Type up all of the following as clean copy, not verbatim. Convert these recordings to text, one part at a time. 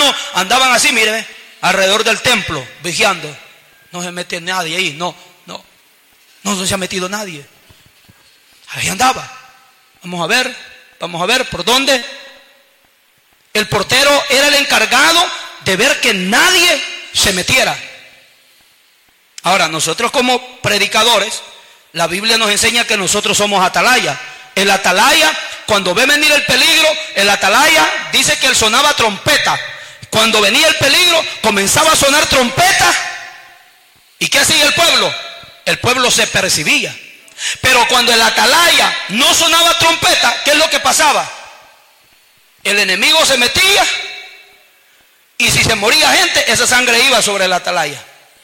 hermanos andaban así, mire, alrededor del templo, vigiando. No se mete nadie ahí, no se ha metido nadie. Ahí andaba. Vamos a ver por dónde. El portero era el encargado de ver que nadie se metiera. Ahora, nosotros como predicadores, la Biblia nos enseña que nosotros somos atalaya. El atalaya, cuando ve venir el peligro, el atalaya dice que él sonaba trompeta. Cuando venía el peligro, comenzaba a sonar trompeta. ¿Y qué hacía el pueblo? El pueblo se percibía. Pero cuando el atalaya no sonaba trompeta, ¿qué es lo que pasaba? El enemigo se metía, y si se moría gente, esa sangre iba sobre el atalaya.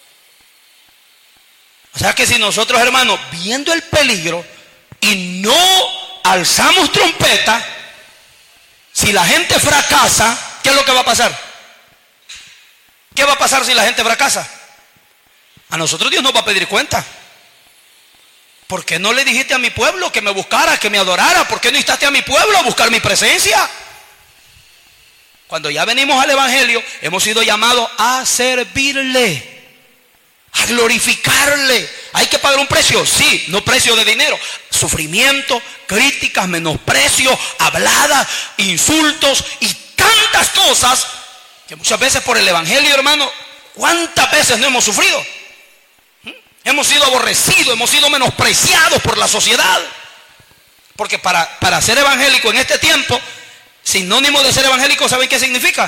O sea que si nosotros, hermanos, viendo el peligro y no alzamos trompeta, si la gente fracasa, ¿qué es lo que va a pasar? ¿Qué va a pasar si la gente fracasa? A nosotros Dios nos va a pedir cuenta. ¿Por qué no le dijiste a mi pueblo que me buscara, que me adorara? ¿Por qué no instaste a mi pueblo a buscar mi presencia? Cuando ya venimos al evangelio, hemos sido llamados a servirle, a glorificarle. ¿Hay que pagar un precio? Sí, no precio de dinero. Sufrimiento, críticas, menosprecio, habladas, insultos y tantas cosas que muchas veces por el evangelio, hermano, ¿cuántas veces no hemos sufrido? Hemos sido aborrecidos, hemos sido menospreciados por la sociedad. Porque para ser evangélico en este tiempo, sinónimo de ser evangélico, ¿saben qué significa?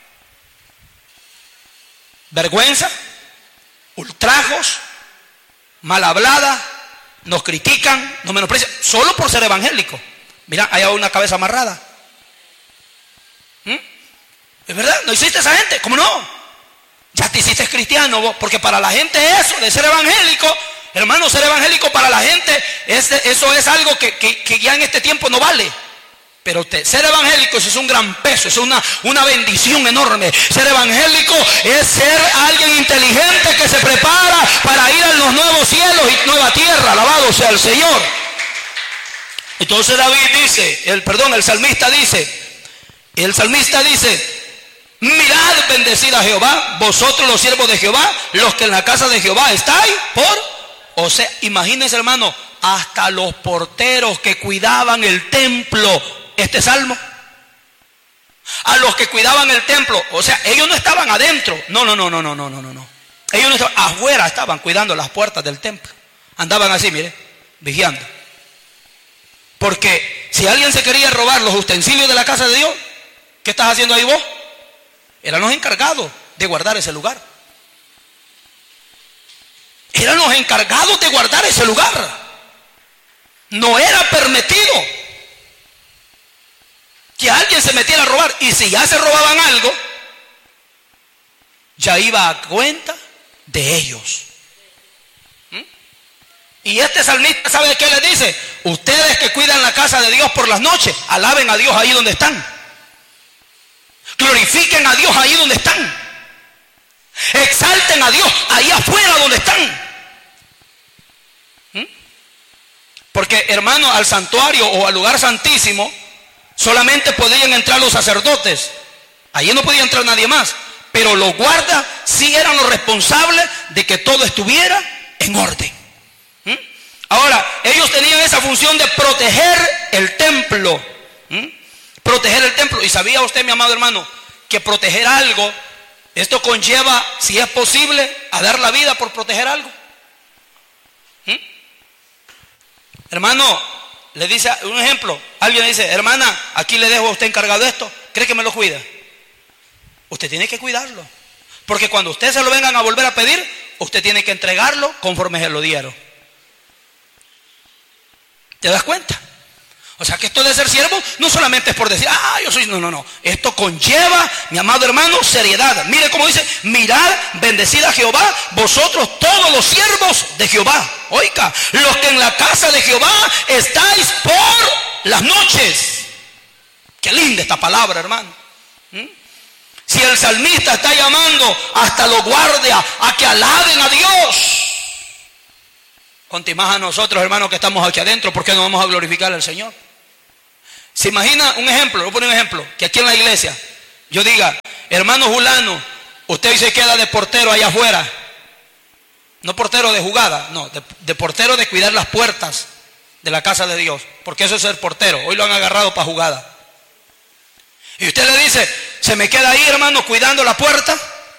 Vergüenza, ultrajos, mal hablada, nos critican, nos menosprecian, solo por ser evangélico. Mira, hay una cabeza amarrada. ¿Es verdad? ¿No hiciste esa gente? ¿Cómo no? Ya te hiciste cristiano vos, porque para la gente eso de ser evangélico, hermano, ser evangélico para la gente, eso es algo que ya en este tiempo no vale. Pero ser evangélico, eso es un gran peso, es una bendición enorme. Ser evangélico es ser alguien inteligente que se prepara para ir a los nuevos cielos y nueva tierra. Alabado sea el Señor. Entonces David dice, el salmista dice, mirad, bendecid a Jehová, vosotros los siervos de Jehová, los que en la casa de Jehová estáis o sea, imagínense, hermano, hasta los porteros que cuidaban el templo, este salmo, a los que cuidaban el templo, o sea, ellos no estaban adentro, no, ellos no estaban afuera, estaban cuidando las puertas del templo, andaban así, mire, vigiando, porque si alguien se quería robar los utensilios de la casa de Dios, ¿qué estás haciendo ahí vos? Eran los encargados de guardar ese lugar. Eran los encargados de guardar ese lugar. No era permitido que alguien se metiera a robar. Y si ya se robaban algo, ya iba a cuenta de ellos. Y este salmista, ¿sabe qué les dice? Ustedes que cuidan la casa de Dios por las noches, alaben a Dios ahí donde están. Glorifiquen a Dios ahí donde están. Exalten a Dios ahí afuera donde están. Porque, hermano, al santuario o al lugar santísimo solamente podían entrar los sacerdotes. Allí no podía entrar nadie más. Pero los guardas sí eran los responsables de que todo estuviera en orden. Ahora, ellos tenían esa función de proteger el templo. Proteger el templo. Y sabía usted, mi amado hermano, que proteger algo, esto conlleva, si es posible, a dar la vida por proteger algo. Hermano, le dice un ejemplo, alguien le dice, hermana, aquí le dejo a usted encargado de esto, ¿cree que me lo cuida? Usted tiene que cuidarlo, porque cuando usted se lo vengan a volver a pedir, usted tiene que entregarlo conforme se lo dieron. ¿Te das cuenta? O sea que esto de ser siervo no solamente es por decir, yo soy, no. Esto conlleva, mi amado hermano, seriedad. Mire cómo dice, mirad, bendecid a Jehová, vosotros todos los siervos de Jehová. Oiga, los que en la casa de Jehová estáis por las noches. Qué linda esta palabra, hermano. Si el salmista está llamando hasta los guardias a que alaben a Dios, cuanto más a nosotros, hermanos, que estamos aquí adentro, ¿por qué no vamos a glorificar al Señor? Se imagina un ejemplo, voy a poner un ejemplo, que aquí en la iglesia yo diga, hermano Julano, usted se queda de portero allá afuera. No portero de jugada, no, de portero de cuidar las puertas de la casa de Dios. Porque eso es ser portero. Hoy lo han agarrado para jugada. Y usted le dice, se me queda ahí, hermano, cuidando la puerta.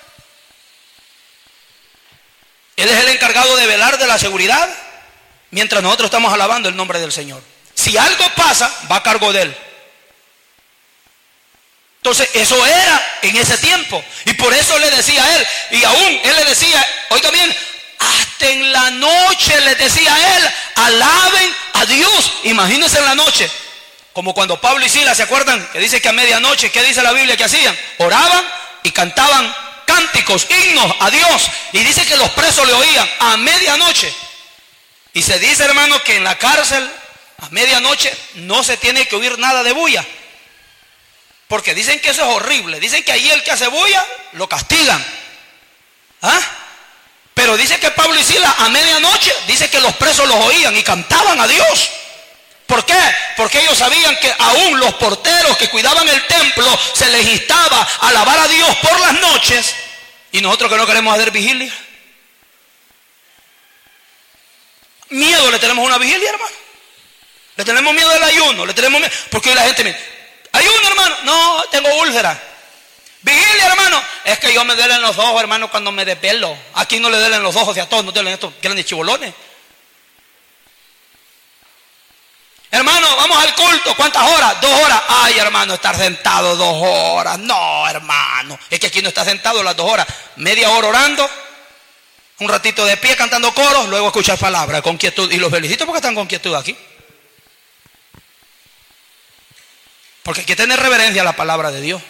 Él es el encargado de velar de la seguridad mientras nosotros estamos alabando el nombre del Señor. Si algo pasa, va a cargo de él. Entonces, eso era en ese tiempo. Y por eso le decía a él, y aún él le decía, oiga bien, hasta en la noche le decía a él, alaben a Dios. Imagínense en la noche, como cuando Pablo y Silas, ¿se acuerdan? Que dice que a medianoche, ¿qué dice la Biblia que hacían? Oraban y cantaban cánticos, himnos a Dios. Y dice que los presos le oían a medianoche. Y se dice, hermano, que en la cárcel a medianoche no se tiene que oír nada de bulla. Porque dicen que eso es horrible. Dicen que ahí el que hace bulla lo castigan. ¿Ah? Pero dice que Pablo y Silas a medianoche, dice que los presos los oían y cantaban a Dios. ¿Por qué? Porque ellos sabían que aún los porteros que cuidaban el templo se les instaba a alabar a Dios por las noches. Y nosotros que no queremos hacer vigilia. Miedo le tenemos a una vigilia, hermano. Le tenemos miedo al ayuno, le tenemos miedo. Porque hoy la gente me ayuno, hermano. No, tengo úlcera. Vigilia, hermano. Es que yo me duelen los ojos, hermano, cuando me despelo. Aquí no le duelen los ojos, y a todos no duelen estos grandes chibolones. Hermano, vamos al culto. ¿Cuántas horas? 2 horas. Ay, hermano, estar sentado 2 horas. No, hermano. Es que aquí no está sentado las 2 horas. Media hora orando. Un ratito de pie cantando coros. Luego escuchar palabras con quietud. Y los felicito porque están con quietud aquí. Porque hay que tener reverencia a la palabra de Dios.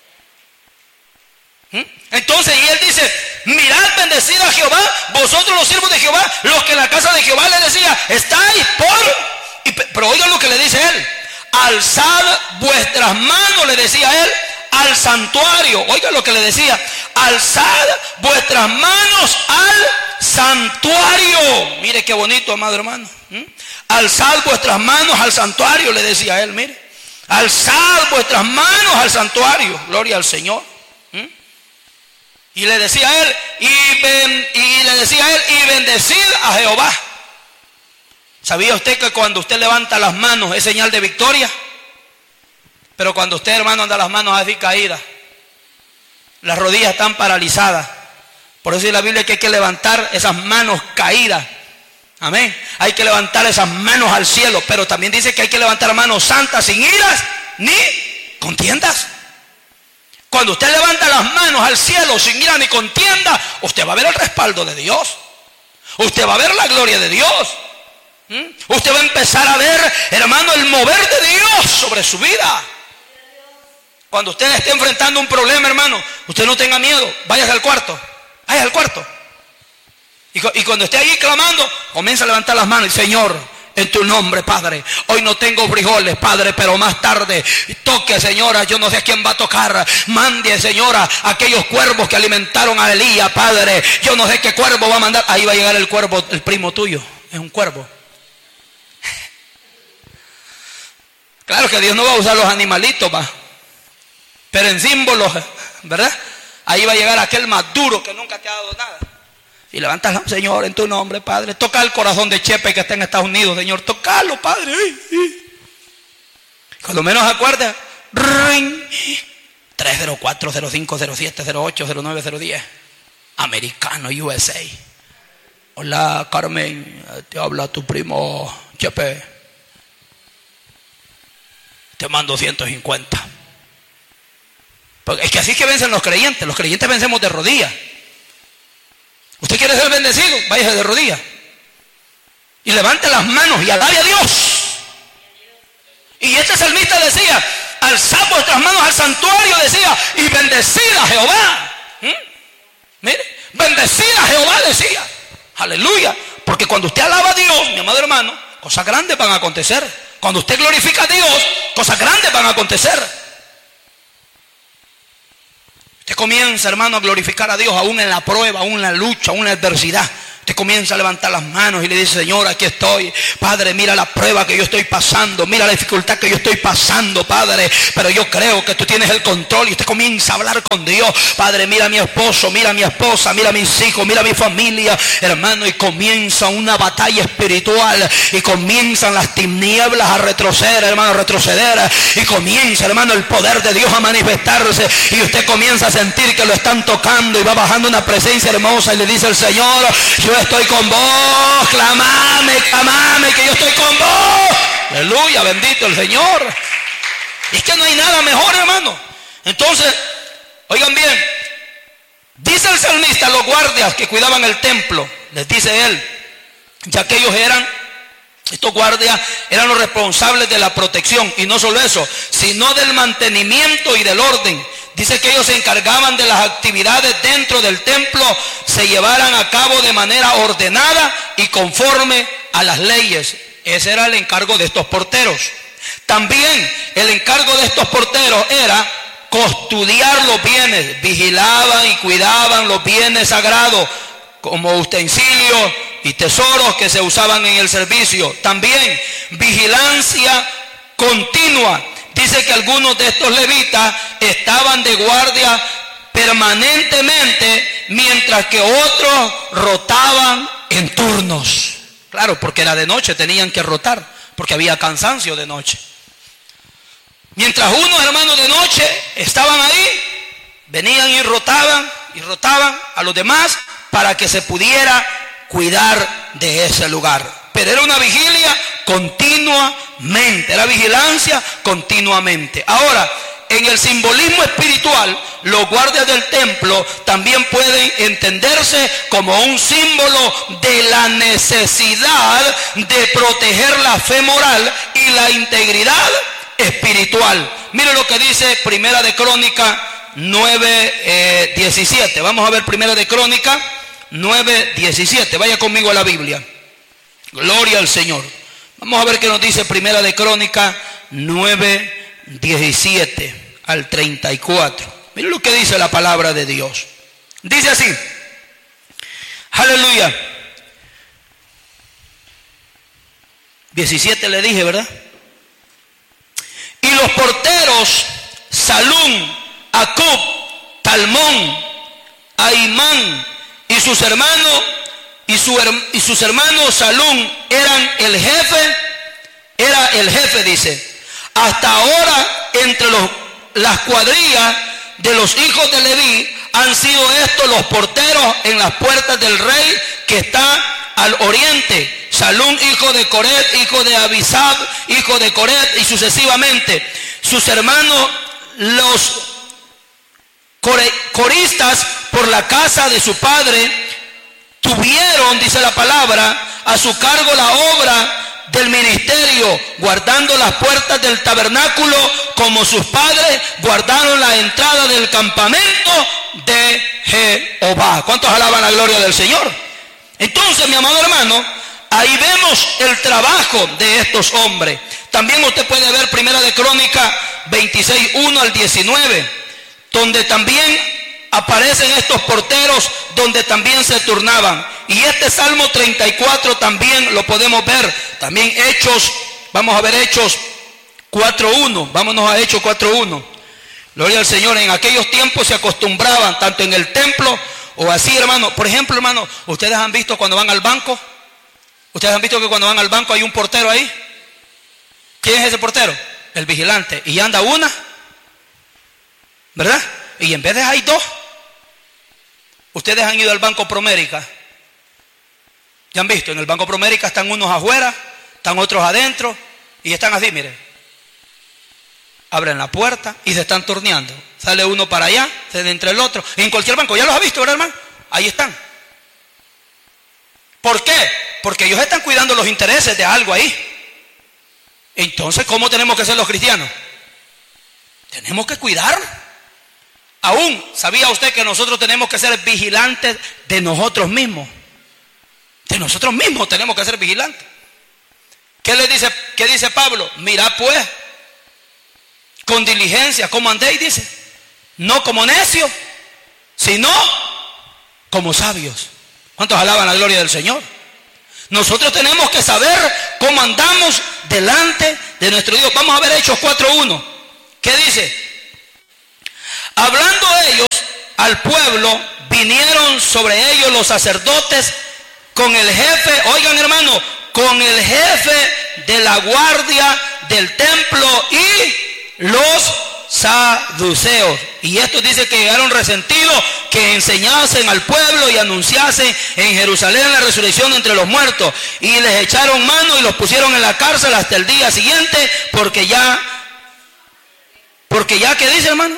Entonces, y él dice, mirad, bendecid a Jehová, vosotros los siervos de Jehová, los que en la casa de Jehová, le decía, estáis pero oigan lo que le dice él, alzad vuestras manos, le decía él, al santuario. Oigan lo que le decía, alzad vuestras manos al santuario. Mire qué bonito, amado hermano. Alzad vuestras manos al santuario, le decía él, mire. Alzad vuestras manos al santuario. Gloria al Señor. Y le decía él, y bendecid a Jehová. ¿Sabía usted que cuando usted levanta las manos es señal de victoria? Pero cuando usted, hermano, anda las manos así caídas, las rodillas están paralizadas. Por eso dice la Biblia que hay que levantar esas manos caídas. Amén. Hay que levantar esas manos al cielo. Pero también dice que hay que levantar manos santas, sin iras ni contiendas. Cuando usted levanta las manos al cielo sin ira ni contienda, usted va a ver el respaldo de Dios. Usted va a ver la gloria de Dios. Usted va a empezar a ver, hermano, el mover de Dios sobre su vida. Cuando usted esté enfrentando un problema, hermano, usted no tenga miedo. Váyase al cuarto. Váyase al cuarto. Y cuando esté allí clamando, comienza a levantar las manos y Señor, en tu nombre, Padre, hoy no tengo frijoles, Padre, pero más tarde toque, Señora, yo no sé quién va a tocar. Mande, Señora, aquellos cuervos que alimentaron a Elías, Padre. Yo no sé qué cuervo va a mandar. Ahí va a llegar el cuervo, el primo tuyo. Es un cuervo. Claro que Dios no va a usar los animalitos, va. Pero en símbolos, ¿verdad? Ahí va a llegar aquel más duro que nunca te ha dado nada. Y levantas, Señor, en tu nombre, Padre. Toca el corazón de Chepe que está en Estados Unidos, Señor. Tocalo, Padre. Cuando menos acuerdas, 304, 05, 07, 08, 09, 010. Americano, USA. Hola, Carmen. Te habla tu primo Chepe. Te mando 150. Porque es que así es que vencen los creyentes. Los creyentes vencemos de rodillas. ¿Usted quiere ser bendecido? Váyase de rodillas. Y levante las manos y alabe a Dios. Y este salmista decía, alzad vuestras manos al santuario, decía, y bendecid a Jehová. Mire, bendecid a Jehová, decía. Aleluya. Porque cuando usted alaba a Dios, mi amado hermano, cosas grandes van a acontecer. Cuando usted glorifica a Dios, cosas grandes van a acontecer. Usted comienza, hermano, a glorificar a Dios aún en la prueba, aún en la lucha, aún en la adversidad. Usted comienza a levantar las manos y le dice: Señor, aquí estoy. Padre, mira la prueba que yo estoy pasando, mira la dificultad que yo estoy pasando, Padre, pero yo creo que tú tienes el control. Y usted comienza a hablar con Dios: Padre, mira a mi esposo, mira a mi esposa, mira a mis hijos, mira a mi familia, hermano. Y comienza una batalla espiritual, y comienzan las tinieblas a retroceder, hermano, a retroceder. Y comienza, hermano, el poder de Dios a manifestarse, y usted comienza a sentir que lo están tocando, y va bajando una presencia hermosa, y le dice el Señor: yo estoy con vos, clamame, que yo estoy con vos. Aleluya, bendito el Señor. Es que no hay nada mejor, hermano. Entonces, oigan bien, dice el salmista: los guardias que cuidaban el templo, les dice él, ya que estos guardias eran los responsables de la protección, y no solo eso, sino del mantenimiento y del orden. Dice que ellos se encargaban de las actividades dentro del templo se llevaran a cabo de manera ordenada y conforme a las leyes. Ese era el encargo de estos porteros. También el encargo de estos porteros era custodiar los bienes. Vigilaban y cuidaban los bienes sagrados como utensilios y tesoros que se usaban en el servicio. También vigilancia continua. Dice que algunos de estos levitas estaban de guardia permanentemente, mientras que otros rotaban en turnos. Claro, porque era de noche, tenían que rotar, porque había cansancio de noche. Mientras unos hermanos de noche estaban ahí, venían y rotaban a los demás para que se pudiera cuidar de ese lugar. Pero era una vigilia continuamente, era vigilancia continuamente. Ahora, en el simbolismo espiritual, los guardias del templo también pueden entenderse como un símbolo de la necesidad de proteger la fe moral y la integridad espiritual. Mire lo que dice Primera de Crónica 9:17. Vamos a ver Primera de Crónica 9:17. Vaya conmigo a la Biblia. Gloria al Señor. Vamos a ver qué nos dice Primera de Crónica 9:17 al 34. Miren lo que dice la palabra de Dios. Dice así: aleluya. 17 le dije, ¿verdad? Y los porteros Salum, Acub, Talmón, Aimán y sus hermanos Salum era el jefe, dice. Hasta ahora entre las cuadrillas de los hijos de Leví han sido estos los porteros en las puertas del rey que está al oriente. Salum, hijo de Coret, hijo de Abisab, hijo de Coret, y sucesivamente. Sus hermanos, los coristas, por la casa de su padre, tuvieron, dice la palabra, a su cargo la obra del ministerio, guardando las puertas del tabernáculo, como sus padres guardaron la entrada del campamento de Jehová. ¿Cuántos alaban la gloria del Señor? Entonces, mi amado hermano, ahí vemos el trabajo de estos hombres. También usted puede ver Primera de Crónica 26:1 al 19, donde también aparecen estos porteros, donde también se turnaban. Y este Salmo 34 también lo podemos ver. También Hechos, vamos a ver Hechos 4:1. Vámonos a Hechos 4:1. Gloria al Señor. En aquellos tiempos se acostumbraban, tanto en el templo o así, hermano. Por ejemplo, hermano, ¿ustedes han visto cuando van al banco? ¿Ustedes han visto que cuando van al banco hay un portero ahí? ¿Quién es ese portero? El vigilante. Y anda una, ¿verdad? Y en vez de hay dos. Ustedes han ido al Banco Promérica. ¿Ya han visto? En el Banco Promérica están unos afuera, están otros adentro, y están así, miren. Abren la puerta y se están turneando. Sale uno para allá, se entra el otro. En cualquier banco, ya los ha visto, ¿verdad, hermano? Ahí están. ¿Por qué? Porque ellos están cuidando los intereses de algo ahí. Entonces, ¿cómo tenemos que ser los cristianos? Tenemos que cuidar. Aún, ¿sabía usted que nosotros tenemos que ser vigilantes de nosotros mismos? De nosotros mismos tenemos que ser vigilantes. ¿Qué dice Pablo? Mirad pues, con diligencia, ¿cómo andéis? Dice, no como necios, sino como sabios. ¿Cuántos alaban la gloria del Señor? Nosotros tenemos que saber cómo andamos delante de nuestro Dios. Vamos a ver Hechos 4:1. ¿Qué dice? Hablando ellos al pueblo, vinieron sobre ellos los sacerdotes con el jefe, oigan hermano, con el jefe de la guardia del templo y los saduceos. Y estos dice que llegaron resentidos, que enseñasen al pueblo y anunciasen en Jerusalén la resurrección entre los muertos. Y les echaron mano y los pusieron en la cárcel hasta el día siguiente, porque ya, ¿qué dice hermano?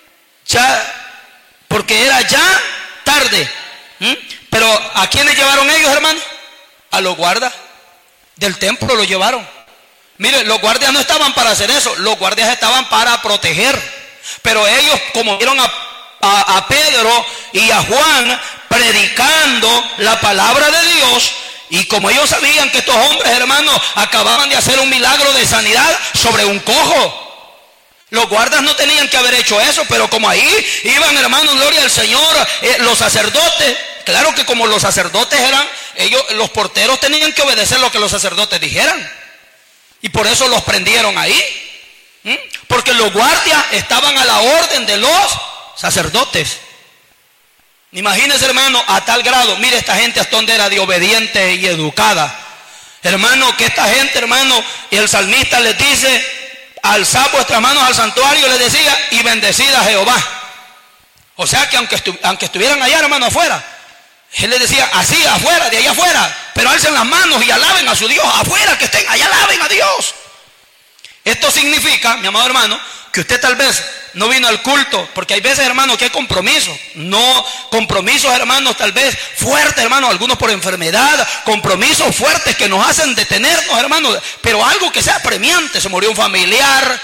Porque era ya tarde. Pero ¿a quiénes llevaron ellos, hermano? A los guardas del templo lo llevaron. Mire, los guardias no estaban para hacer eso, los guardias estaban para proteger. Pero ellos, como vieron a Pedro y a Juan predicando la palabra de Dios, y como ellos sabían que estos hombres, hermanos, acababan de hacer un milagro de sanidad sobre un cojo, los guardas no tenían que haber hecho eso, pero como ahí iban, hermanos, gloria al Señor, los sacerdotes, claro que como los sacerdotes eran, ellos, los porteros tenían que obedecer lo que los sacerdotes dijeran. Y por eso los prendieron ahí. Porque los guardias estaban a la orden de los sacerdotes. Imagínense, hermano, a tal grado, mire esta gente hasta donde era de obediente y educada. Hermano, que esta gente, hermano, y el salmista les dice, alzad vuestras manos al santuario, les decía, y bendecid a Jehová. O sea que aunque estuvieran allá, hermano, afuera, él les decía, así, afuera, de allá afuera, pero alcen las manos y alaben a su Dios, afuera que estén, allá alaben a Dios. Esto significa, mi amado hermano, que usted tal vez no vino al culto, porque hay veces, hermano, que hay compromisos, no compromisos, hermanos, tal vez fuertes, hermanos, algunos por enfermedad, compromisos fuertes que nos hacen detenernos, hermanos, pero algo que sea apremiante, se murió un familiar,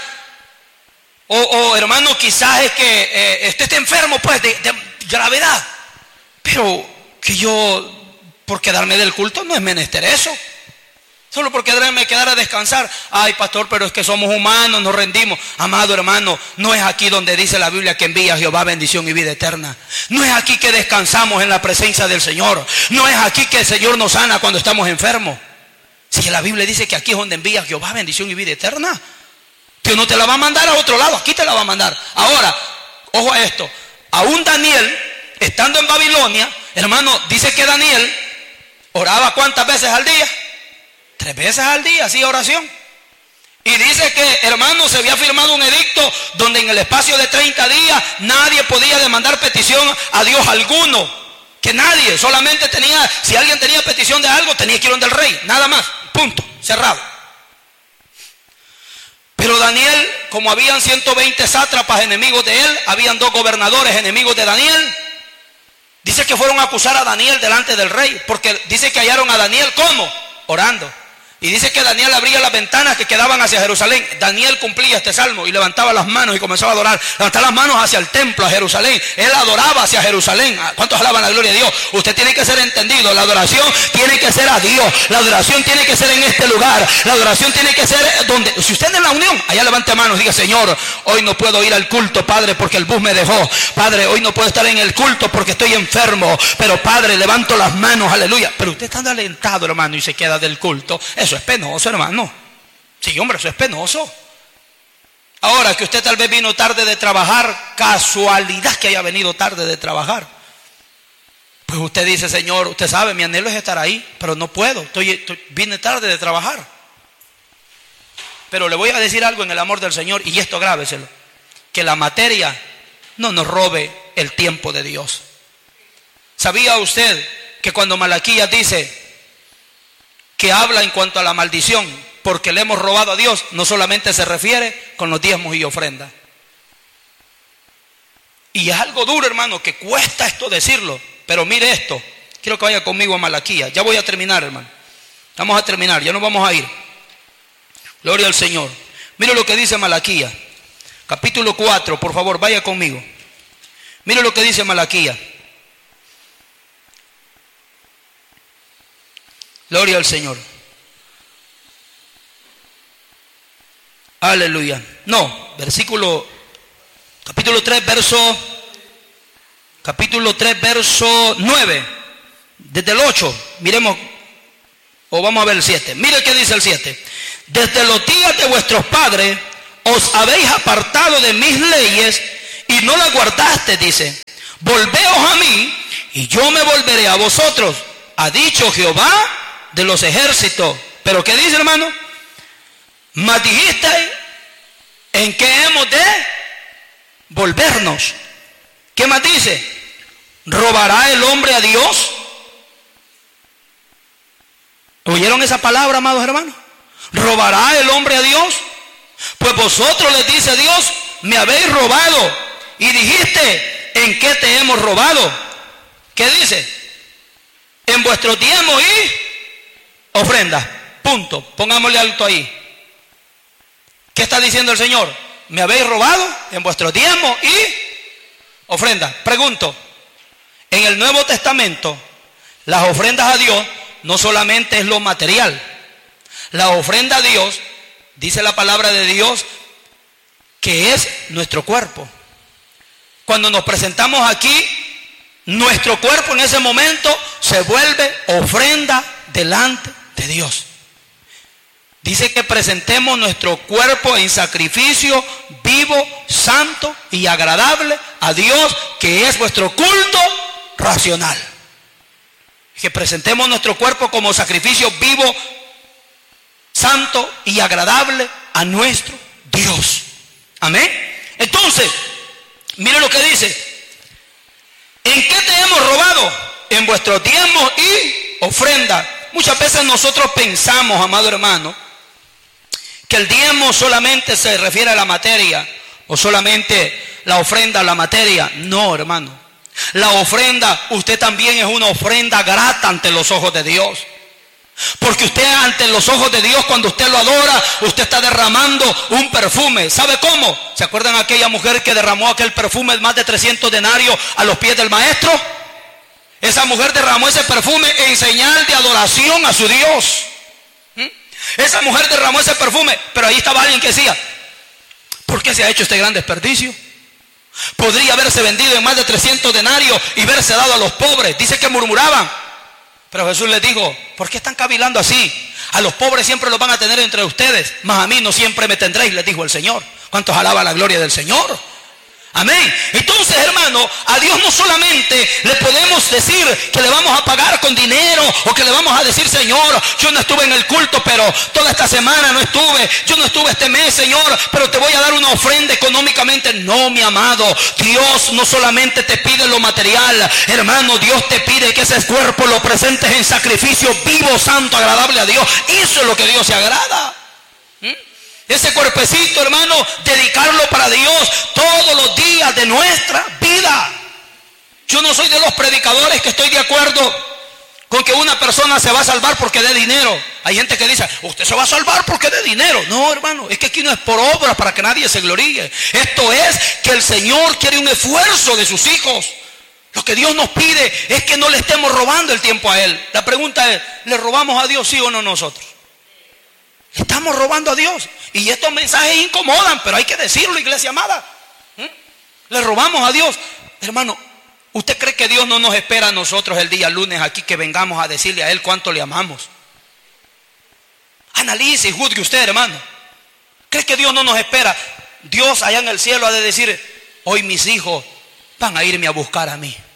o hermano, quizás es que usted esté enfermo, pues, de gravedad, pero que yo, por quedarme del culto, no es menester eso. Solo por quererme quedar a descansar. Ay, pastor, pero es que somos humanos, nos rendimos. Amado hermano, no es aquí donde dice la Biblia que envía a Jehová bendición y vida eterna. No es aquí que descansamos en la presencia del Señor. No es aquí que el Señor nos sana cuando estamos enfermos. Si la Biblia dice que aquí es donde envía a Jehová bendición y vida eterna. Dios no te la va a mandar a otro lado, aquí te la va a mandar. Ahora, ojo a esto. Aún Daniel, estando en Babilonia, hermano, dice que Daniel oraba ¿cuántas veces al día? 3 veces al día, hacía oración. Y dice que, hermano, se había firmado un edicto donde en el espacio de 30 días nadie podía demandar petición a Dios alguno. Que nadie, solamente tenía, si alguien tenía petición de algo, tenía que ir donde el rey, nada más, punto, cerrado. Pero Daniel, como habían 120 sátrapas enemigos de él, habían 2 gobernadores enemigos de Daniel, dice que fueron a acusar a Daniel delante del rey, porque dice que hallaron a Daniel, ¿cómo? Orando. Y dice que Daniel abría las ventanas que quedaban hacia Jerusalén. Daniel cumplía este salmo y levantaba las manos y comenzaba a adorar. Levantaba las manos hacia el templo, a Jerusalén. Él adoraba hacia Jerusalén. ¿Cuántos alaban la gloria de Dios? Usted tiene que ser entendido. La adoración tiene que ser a Dios. La adoración tiene que ser en este lugar. La adoración tiene que ser donde... Si usted en la unión, allá levante manos y diga, Señor, hoy no puedo ir al culto, Padre, porque el bus me dejó. Padre, hoy no puedo estar en el culto porque estoy enfermo. Pero Padre, levanto las manos, aleluya. Pero usted está alentado, hermano, y se queda del culto. Eso es penoso, hermano. Sí, hombre, eso es penoso. Ahora que usted tal vez vino tarde de trabajar, casualidad que haya venido tarde de trabajar, pues usted dice, Señor, usted sabe, mi anhelo es estar ahí, pero no puedo, vine tarde de trabajar. Pero le voy a decir algo en el amor del Señor, y esto grábeselo, que la materia no nos robe el tiempo de Dios. ¿Sabía usted que cuando Malaquías dice que habla en cuanto a la maldición porque le hemos robado a Dios, no solamente se refiere con los diezmos y ofrendas? Y es algo duro, hermano, que cuesta esto decirlo, pero mire esto, quiero que vaya conmigo a Malaquías, ya voy a terminar, hermano, vamos a terminar, ya nos vamos a ir, gloria al Señor. Mire lo que dice Malaquías, capítulo 4, por favor, vaya conmigo, mire lo que dice Malaquías. Gloria al Señor. Aleluya. No, capítulo 3, verso 9. Desde el 8, miremos, o vamos a ver el 7. Mire qué dice el 7. Desde los días de vuestros padres os habéis apartado de mis leyes y no las guardaste, dice. Volveos a mí y yo me volveré a vosotros, ha dicho Jehová de los ejércitos. Pero ¿qué dice, hermano? Mas dijisteis, ¿en qué hemos de volvernos? ¿Qué más dice? ¿Robará el hombre a Dios? ¿Oyeron esa palabra, amados hermanos? ¿Robará el hombre a Dios? Pues vosotros, les dice Dios, me habéis robado. Y dijiste, ¿en qué te hemos robado? ¿Qué dice? En vuestros diezmos y ofrendas. Punto. Pongámosle alto ahí. ¿Qué está diciendo el Señor? Me habéis robado en vuestros diezmos y ofrendas. Pregunto, en el Nuevo Testamento, las ofrendas a Dios no solamente es lo material. La ofrenda a Dios, dice la palabra de Dios, que es nuestro cuerpo. Cuando nos presentamos aquí, nuestro cuerpo en ese momento se vuelve ofrenda delante de Dios. Dice que presentemos nuestro cuerpo en sacrificio vivo, santo y agradable a Dios, que es vuestro culto racional. Que presentemos nuestro cuerpo como sacrificio vivo, santo y agradable a nuestro Dios. Amén. Entonces, mire lo que dice. ¿En qué te hemos robado? En vuestros diezmos y ofrenda. Muchas veces nosotros pensamos, amado hermano, que el diezmo solamente se refiere a la materia, o solamente la ofrenda a la materia. No, hermano. La ofrenda, usted también es una ofrenda grata ante los ojos de Dios. Porque usted ante los ojos de Dios, cuando usted lo adora, usted está derramando un perfume. ¿Sabe cómo? ¿Se acuerdan aquella mujer que derramó aquel perfume de más de 300 denarios a los pies del maestro? Esa mujer derramó ese perfume en señal de adoración a su Dios. Esa mujer derramó ese perfume, pero ahí estaba alguien que decía, ¿por qué se ha hecho este gran desperdicio? Podría haberse vendido en más de 300 denarios y verse dado a los pobres. Dice que murmuraban. Pero Jesús les dijo, ¿por qué están cavilando así? A los pobres siempre los van a tener entre ustedes, mas a mí no siempre me tendréis, les dijo el Señor. ¿Cuántos alaban la gloria del Señor? Amén. Entonces, hermano, a Dios no solamente le podemos decir que le vamos a pagar con dinero, o que le vamos a decir, Señor, yo no estuve en el culto, pero toda esta semana no estuve, yo no estuve este mes, Señor, pero te voy a dar una ofrenda económicamente. No, mi amado, Dios no solamente te pide lo material, hermano, Dios te pide que ese cuerpo lo presentes en sacrificio vivo, santo, agradable a Dios. Eso es lo que Dios se agrada. Ese cuerpecito, hermano, dedicarlo para Dios todos los días de nuestra vida. Yo no soy de los predicadores que estoy de acuerdo con que una persona se va a salvar porque dé dinero. Hay gente que dice, usted se va a salvar porque dé dinero. No, hermano, es que aquí no es por obra para que nadie se gloríe. Esto es que el Señor quiere un esfuerzo de sus hijos. Lo que Dios nos pide es que no le estemos robando el tiempo a Él. La pregunta es, ¿le robamos a Dios sí o no nosotros? Estamos robando a Dios. Y estos mensajes incomodan, pero hay que decirlo, iglesia amada. Le robamos a Dios. Hermano, ¿usted cree que Dios no nos espera a nosotros el día lunes aquí que vengamos a decirle a Él cuánto le amamos? Analice y juzgue usted, hermano. ¿Cree que Dios no nos espera? Dios allá en el cielo ha de decir, hoy mis hijos van a irme a buscar a mí.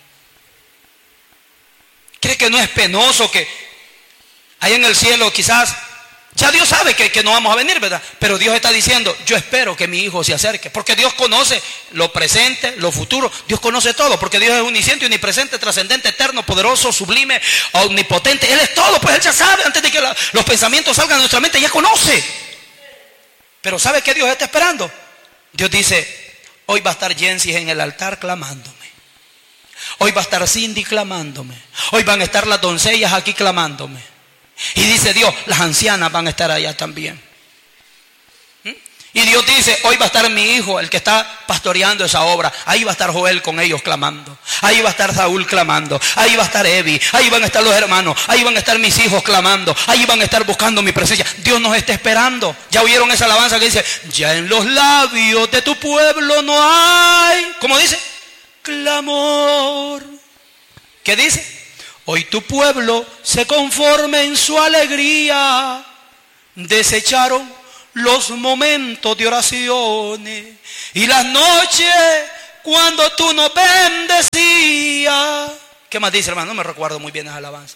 ¿Cree que no es penoso que allá en el cielo quizás... Ya Dios sabe que no vamos a venir, ¿verdad? Pero Dios está diciendo, yo espero que mi hijo se acerque. Porque Dios conoce lo presente, lo futuro. Dios conoce todo, porque Dios es omnisciente, omnipresente, trascendente, eterno, poderoso, sublime, omnipotente. Él es todo, pues Él ya sabe. Antes de que los pensamientos salgan de nuestra mente, ya conoce. Pero ¿sabe qué Dios está esperando? Dios dice, hoy va a estar Jensis en el altar clamándome. Hoy va a estar Cindy clamándome. Hoy van a estar las doncellas aquí clamándome. Y dice Dios, las ancianas van a estar allá también. Y Dios dice, hoy va a estar mi hijo, el que está pastoreando esa obra. Ahí va a estar Joel con ellos clamando. Ahí va a estar Saúl clamando. Ahí va a estar Evi. Ahí van a estar los hermanos. Ahí van a estar mis hijos clamando. Ahí van a estar buscando mi presencia. Dios nos está esperando. ¿Ya oyeron esa alabanza que dice? Ya en los labios de tu pueblo no hay, ¿cómo dice? Clamor. ¿Qué dice? Hoy tu pueblo se conforme en su alegría. Desecharon los momentos de oraciones y las noches cuando tú nos bendecías. ¿Qué más dice, hermano? No me recuerdo muy bien esa alabanza.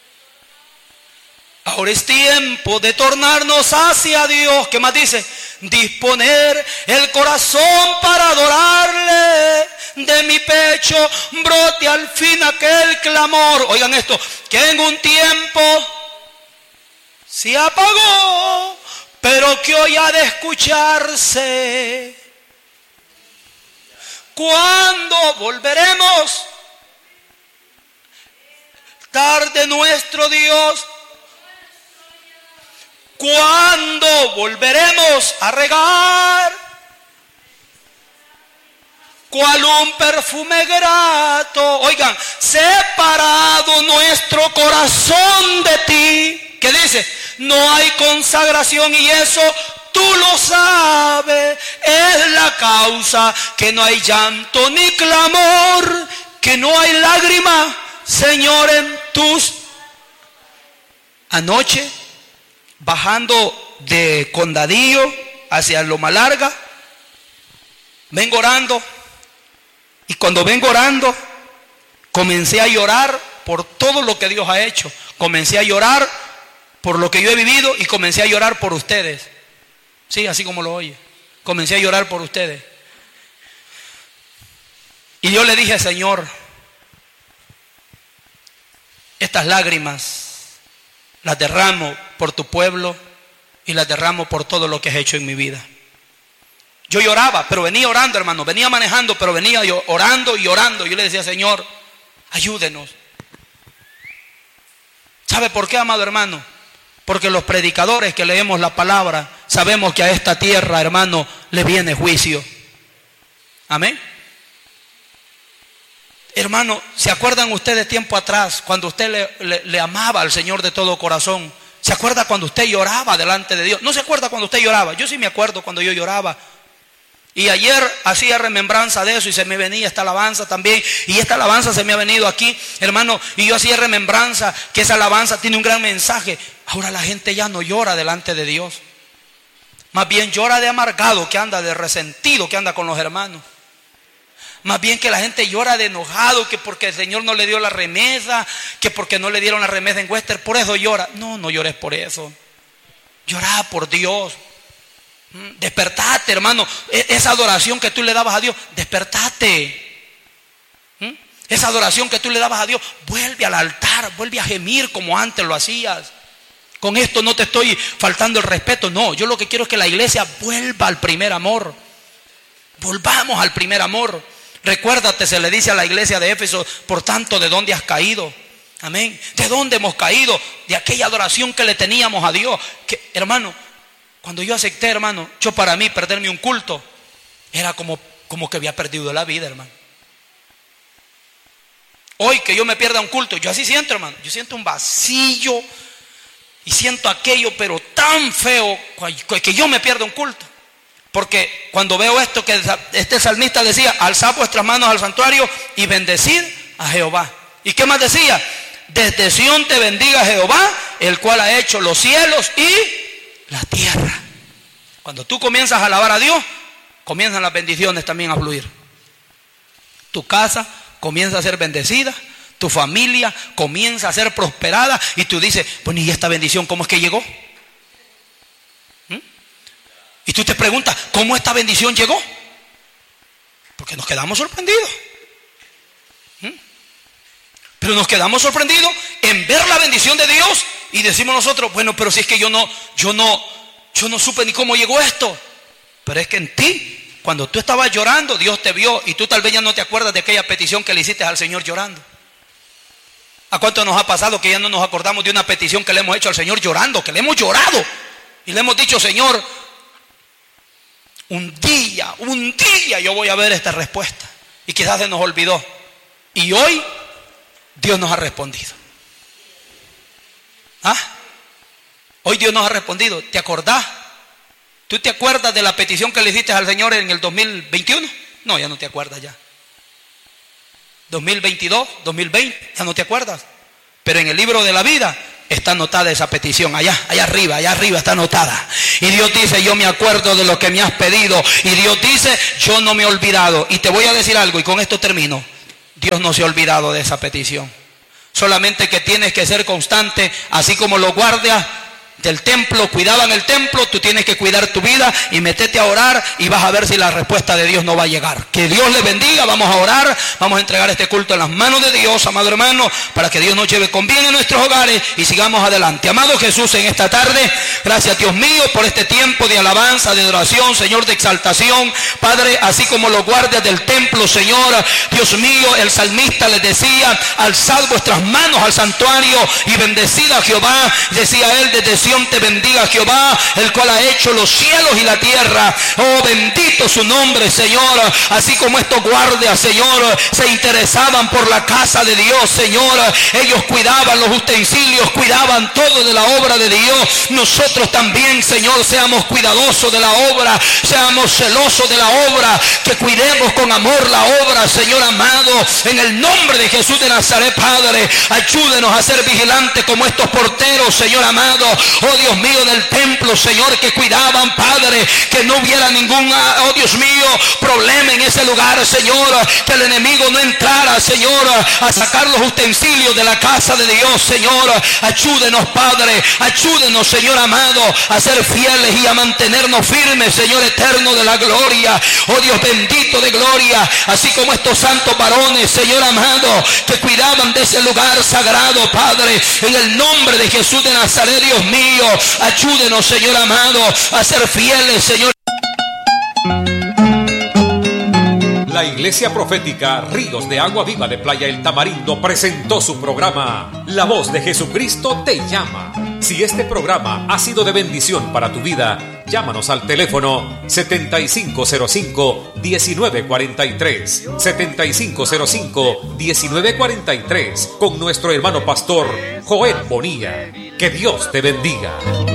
Ahora es tiempo de tornarnos hacia Dios. ¿Qué más dice? Disponer el corazón para adorarle. De mi pecho brote al fin aquel clamor. Oigan esto, que en un tiempo se apagó, pero que hoy ha de escucharse. ¿Cuándo volveremos? Tarde nuestro Dios. ¿Cuándo volveremos a regar? Cual un perfume grato. Oigan, separado nuestro corazón de ti. ¿Qué dice? No hay consagración y eso tú lo sabes. Es la causa que no hay llanto ni clamor, que no hay lágrima, Señor, en tus... Anoche, bajando de Condadillo hacia Loma Larga, vengo orando. Y cuando vengo orando, comencé a llorar por todo lo que Dios ha hecho. Comencé a llorar por lo que yo he vivido y comencé a llorar por ustedes. Sí, así como lo oye. Comencé a llorar por ustedes. Y yo le dije, Señor, estas lágrimas las derramo por tu pueblo y las derramo por todo lo que has hecho en mi vida. Yo lloraba, pero venía orando, hermano. Venía manejando, pero venía yo orando y orando. Yo le decía, Señor, ayúdenos. ¿Sabe por qué, amado hermano? Porque los predicadores que leemos la palabra sabemos que a esta tierra, hermano, le viene juicio. Amén. Hermano, ¿se acuerdan ustedes tiempo atrás cuando usted le amaba al Señor de todo corazón? ¿Se acuerda cuando usted lloraba delante de Dios? ¿No se acuerda cuando usted lloraba? Yo sí me acuerdo cuando yo lloraba. Y ayer hacía remembranza de eso y se me venía esta alabanza también. Y esta alabanza se me ha venido aquí, hermano. Y yo hacía remembranza que esa alabanza tiene un gran mensaje. Ahora la gente ya no llora delante de Dios. Más bien llora de amargado, que anda de resentido, que anda con los hermanos. Más bien que la gente llora de enojado, que porque el Señor no le dio la remesa, que porque no le dieron la remesa en Wester, por eso llora. No, no llores por eso. Llora por Dios. Despertate, hermano. Esa adoración que tú le dabas a Dios, despertate. Esa adoración que tú le dabas a Dios, vuelve al altar, vuelve a gemir como antes lo hacías. Con esto no te estoy faltando el respeto, no. Yo lo que quiero es que la iglesia vuelva al primer amor. Volvamos al primer amor. Recuérdate, se le dice a la iglesia de Éfeso, por tanto, ¿de dónde has caído? Amén. ¿De dónde hemos caído? De aquella adoración que le teníamos a Dios. Que, hermano, cuando yo acepté, hermano, yo para mí perderme un culto era como que había perdido la vida, hermano. Hoy que yo me pierda un culto, yo así siento, hermano. Yo siento un vacío y siento aquello, pero tan feo, que yo me pierda un culto. Porque cuando veo esto que este salmista decía, alzad vuestras manos al santuario y bendecid a Jehová. ¿Y qué más decía? Desde Sión te bendiga Jehová, el cual ha hecho los cielos y la tierra. Cuando tú comienzas a alabar a Dios, comienzan las bendiciones también a fluir. Tu casa comienza a ser bendecida, tu familia comienza a ser prosperada y tú dices, bueno, ¿y esta bendición cómo es que llegó? Y tú te preguntas, ¿cómo esta bendición llegó? Porque nos quedamos sorprendidos. Pero nos quedamos sorprendidos en ver la bendición de Dios y decimos nosotros, bueno, pero si es que yo no supe ni cómo llegó esto. Pero es que en ti, cuando tú estabas llorando, Dios te vio y tú tal vez ya no te acuerdas de aquella petición que le hiciste al Señor llorando. ¿A cuánto nos ha pasado que ya no nos acordamos de una petición que le hemos hecho al Señor llorando, que le hemos llorado y le hemos dicho, Señor, un día yo voy a ver esta respuesta? Y quizás se nos olvidó. Y hoy Dios nos ha respondido. Hoy Dios nos ha respondido. ¿Te acordás? ¿Tú te acuerdas de la petición que le hiciste al Señor en el 2021? No, ya no te acuerdas ya. 2022, 2020, ya no te acuerdas. Pero en el libro de la vida está anotada esa petición, allá arriba está anotada. Y Dios dice, yo me acuerdo de lo que me has pedido. Y Dios dice, yo no me he olvidado. Y te voy a decir algo, y con esto termino. Dios no se ha olvidado de esa petición. Solamente que tienes que ser constante, así como los guardias del templo cuidaban el templo, tú tienes que cuidar tu vida y metete a orar y vas a ver si la respuesta de Dios no va a llegar. Que Dios le bendiga, vamos a orar, vamos a entregar este culto en las manos de Dios, amado hermano, para que Dios nos lleve con bien en nuestros hogares y sigamos adelante. Amado Jesús, en esta tarde, gracias Dios mío por este tiempo de alabanza, de adoración, Señor, de exaltación, Padre, así como los guardias del templo, Señor, Dios mío, el salmista les decía, alzad vuestras manos al santuario y bendecid a Jehová, decía él, desde Sion te bendiga Jehová, el cual ha hecho los cielos y la tierra. Oh, bendito su nombre, Señor. Así como estos guardias, Señor, se interesaban por la casa de Dios, Señor, ellos cuidaban los utensilios, cuidaban todo de la obra de Dios. Nosotros también, Señor, seamos cuidadosos de la obra, seamos celosos de la obra, que cuidemos con amor la obra, Señor amado, en el nombre de Jesús de Nazaret, Padre, ayúdenos a ser vigilantes como estos porteros, Señor amado. Oh Dios mío, del templo, Señor, que cuidaban, Padre, que no hubiera ningún, oh Dios mío, problema en ese lugar, Señor, que el enemigo no entrara, Señor, a sacar los utensilios de la casa de Dios, Señor. Ayúdenos, Padre, ayúdenos, Señor amado, a ser fieles y a mantenernos firmes, Señor eterno de la gloria. Oh Dios bendito de gloria, así como estos santos varones, Señor amado, que cuidaban de ese lugar sagrado, Padre, en el nombre de Jesús de Nazaret, Dios mío. Ayúdenos, Señor amado, a ser fieles, Señor. La Iglesia Profética Ríos de Agua Viva de Playa El Tamarindo presentó su programa La Voz de Jesucristo te llama. Si este programa ha sido de bendición para tu vida, llámanos al teléfono 7505-1943, 7505-1943, con nuestro hermano pastor Joel Bonilla. Que Dios te bendiga.